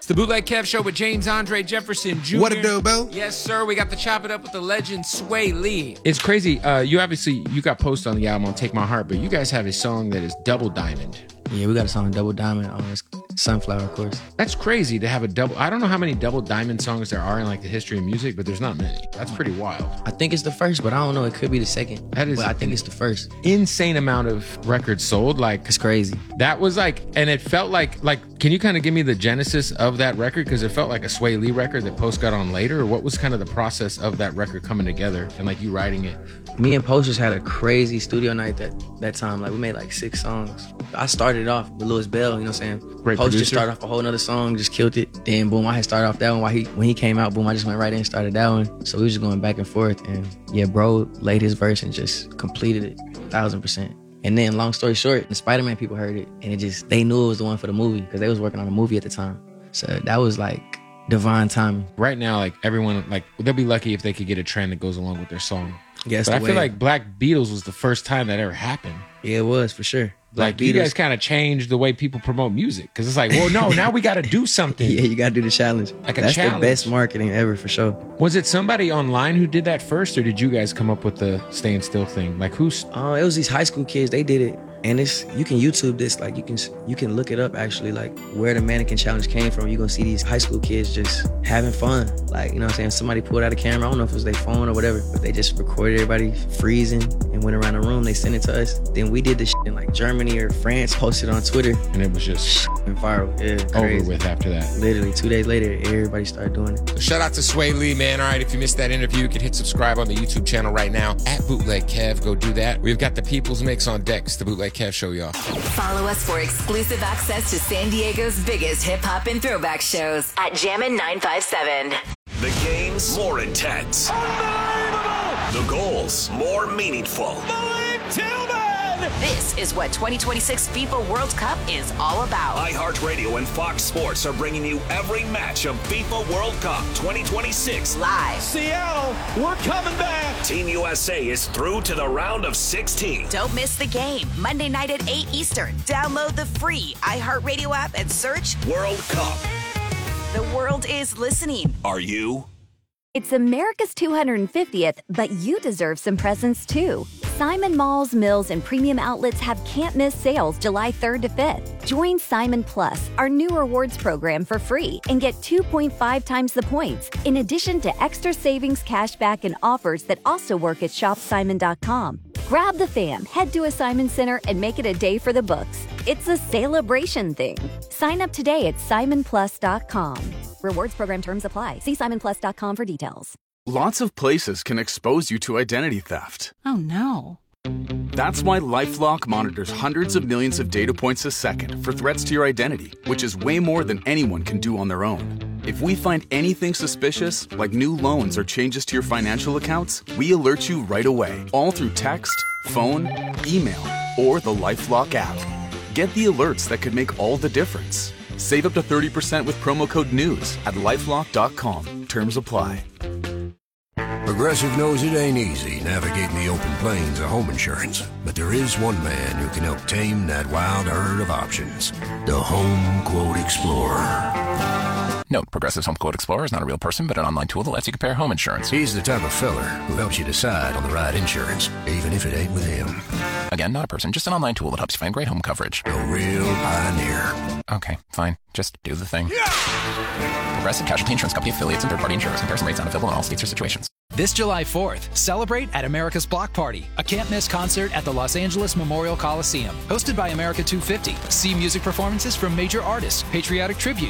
the Bootleg Kev Show with James Andre Jefferson Jr. What a do, Bo? Yes, sir. We got to chop it up with the legend Sway Lee. It's crazy. You got Post on the album on Take My Heart, but you guys have a song that is Double Diamond. Yeah, we got a song, Double Diamond, on Sunflower, of course. That's crazy to have a double. I don't know how many Double Diamond songs there are in like the history of music, but there's not many. That's pretty wild. I think it's the first, but I don't know. It could be the second. That is, but I think it's the first. Insane amount of records sold. Like, it's crazy. That was like, and it felt like, can you kind of give me the genesis of that record? Because it felt like a Sway Lee record that Post got on later. Or what was kind of the process of that record coming together and like you writing it? Me and Post just had a crazy studio night that time. Like, we made like 6 songs. I started off with Louis Bell, you know what I'm saying? Great Post producer. just started off a whole nother song, just killed it. Then boom, I had started off that one. When he came out, boom, I just went right in and started that one. So we was just going back and forth. And yeah, bro laid his verse and just completed it 1000%. And then, long story short, the Spider-Man people heard it, and they knew it was the one for the movie because they was working on a movie at the time. So that was like divine timing. Right now, like everyone, like they'll be lucky if they could get a trend that goes along with their song. Yes, but I feel like Black Beatles was the first time that ever happened. Yeah, it was for sure. Like, you guys kind of changed the way people promote music because it's like, well, no, now we got to do something. Yeah, you got to do the challenge. That's the best marketing ever for sure. Was it somebody online who did that first, or did you guys come up with the staying still thing? Like, who's? It was these high school kids. They did it. And you can YouTube this, like you can look it up actually, like where the mannequin challenge came from. You're gonna see these high school kids just having fun. Like, you know what I'm saying? Somebody pulled out a camera, I don't know if it was their phone or whatever, but they just recorded everybody freezing and went around the room. They sent it to us. Then we did this shit in like Germany or France, posted on Twitter. And it was just viral. Yeah, over with after that. Literally 2 days later, everybody started doing it. So shout out to Sway Lee, man. All right, if you missed that interview, you can hit subscribe on the YouTube channel right now at Bootleg Kev. Go do that. We've got the People's Mix on deck. It's the Bootleg Kev Show, y'all. Follow us for exclusive access to San Diego's biggest hip-hop and throwback shows at Jammin' 957. The games more intense. Unbelievable! The goals more meaningful. Malik Tillman! This is what 2026 FIFA World Cup is all about. iHeartRadio and Fox Sports are bringing you every match of FIFA World Cup 2026 live. Seattle, we're coming back. Team USA is through to the round of 16. Don't miss the game. Monday night at 8 Eastern. Download the free iHeartRadio app and search World Cup. The world is listening. Are you? It's America's 250th, but you deserve some presents too. Simon Malls, Mills, and Premium Outlets have can't-miss sales July 3rd to 5th. Join Simon Plus, our new rewards program, for free and get 2.5 times the points, in addition to extra savings, cashback, and offers that also work at shopsimon.com. Grab the fam, head to a Simon Center, and make it a day for the books. It's a celebration thing. Sign up today at simonplus.com. Rewards program terms apply. See simonplus.com for details. Lots of places can expose you to identity theft. Oh, no. That's why LifeLock monitors hundreds of millions of data points a second for threats to your identity, which is way more than anyone can do on their own. If we find anything suspicious, like new loans or changes to your financial accounts, we alert you right away, all through text, phone, email, or the LifeLock app. Get the alerts that could make all the difference. Save up to 30% with promo code NEWS at LifeLock.com. Terms apply. Progressive knows it ain't easy navigating the open plains of home insurance, but there is one man who can help tame that wild herd of options. The Home Quote Explorer. Note, Progressive's Home Quote Explorer is not a real person, but an online tool that lets you compare home insurance. He's the type of feller who helps you decide on the right insurance, even if it ain't with him. Again, not a person, just an online tool that helps you find great home coverage. A real pioneer. Okay, fine. Just do the thing. Progressive Casualty Insurance Company affiliates and third-party insurers. Comparison rates not available in all states or situations. This July 4th, celebrate at America's Block Party, a can't-miss concert at the Los Angeles Memorial Coliseum. Hosted by America 250. See music performances from major artists, patriotic tribute,